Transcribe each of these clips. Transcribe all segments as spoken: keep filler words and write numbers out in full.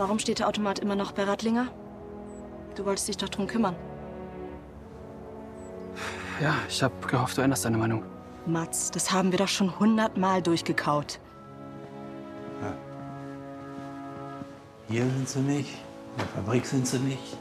Warum steht der Automat immer noch bei Rattlinger? Du wolltest dich doch drum kümmern. Ja, ich habe gehofft, du änderst deine Meinung. Mats, das haben wir doch schon hundertmal durchgekaut. Ja. Hier sind sie nicht, in der Fabrik sind sie nicht.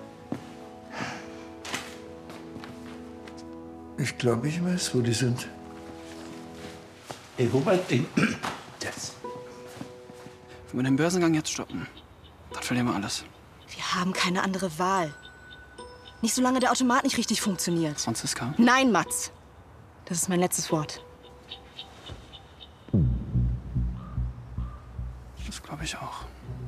Ich glaube, ich weiß, wo die sind. Ey, Hubert, ey, das. Wenn wir den Börsengang jetzt stoppen, dann verlieren wir alles. Wir haben keine andere Wahl. Nicht solange der Automat nicht richtig funktioniert. Franziska? Nein, Mats. Das ist mein letztes Wort. Das glaube ich auch.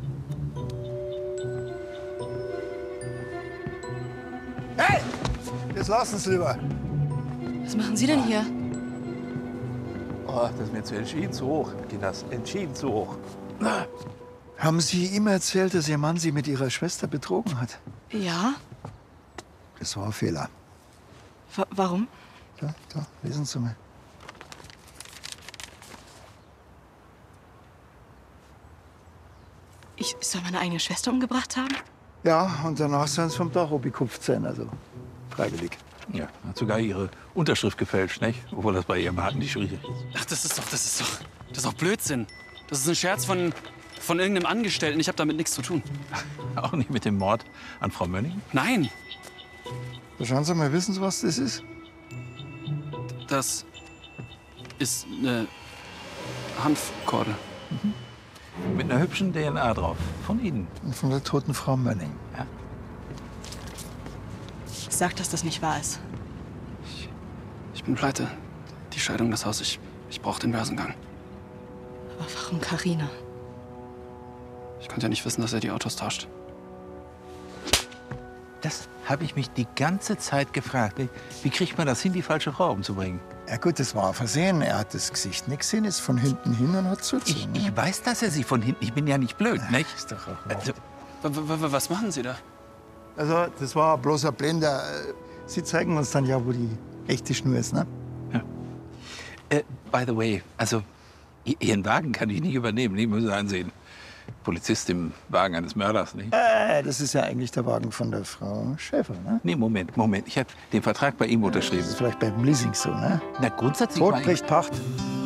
Hey! Jetzt lassen Sie lieber. Was machen Sie denn hier? Oh, das ist mir zu entschieden zu hoch, Kinders. Entschieden zu hoch. Haben Sie ihm erzählt, dass Ihr Mann Sie mit Ihrer Schwester betrogen hat? Ja? Das war ein Fehler. W warum? Ja, da, lesen Sie mal. Ich soll meine eigene Schwester umgebracht haben? Ja, und danach sollen Sie vom Dach gekupft sein, also freiwillig. Ja, hat sogar ihre Unterschrift gefälscht, nicht? Obwohl das bei ihrem Harten nicht schwierig ist. Ach, das ist doch, das ist doch, das ist doch Blödsinn. Das ist ein Scherz von, von irgendeinem Angestellten. Ich habe damit nichts zu tun. Auch nicht mit dem Mord an Frau Mönning? Nein, Da schauen Sie mal, wissen Sie, was das ist? das ist eine Hanfkordel. Mit einer hübschen D N A drauf. Von Ihnen. Und von der toten Frau Mönning. Ja. Sag, dass das nicht wahr ist. Ich bin pleite. Die Scheidung, das Haus, ich, ich brauche den Börsengang. Aber warum Carina? Ich konnte ja nicht wissen, dass er die Autos tauscht. Das habe ich mich die ganze Zeit gefragt. Wie, wie kriegt man das hin, die falsche Frau umzubringen? Ja gut, das war ein Versehen. Er hat das Gesicht nicht gesehen, ist von hinten hin und hat Ich, zugezogen. ich weiß, dass er sie von hinten... Ich bin ja nicht blöd, nicht? Ist doch auch Also, W w was machen Sie da? Also, das war bloß ein Blender. Sie zeigen uns dann ja, wo die echte Schnur ist, ne? äh, by the way, also I- Ihren Wagen kann ich nicht übernehmen. Ich muss ansehen. Polizist im Wagen eines Mörders, nicht? Äh, das ist ja eigentlich der Wagen von der Frau Schäfer, ne? Nee, Moment, Moment. Ich habe den Vertrag bei ihm unterschrieben. Das ist vielleicht beim Leasing so, ne? Na, grundsätzlich... Tod war ich- bricht Pacht.